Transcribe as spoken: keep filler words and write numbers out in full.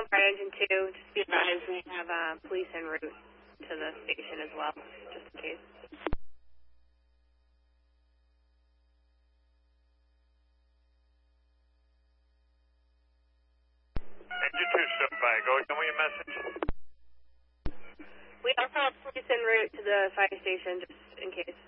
fire engine two, just be advised we have uh, police en route to the station as well, just in case. Engine two stood by. Go again with your message. We also have police en route to the fire station, just in case.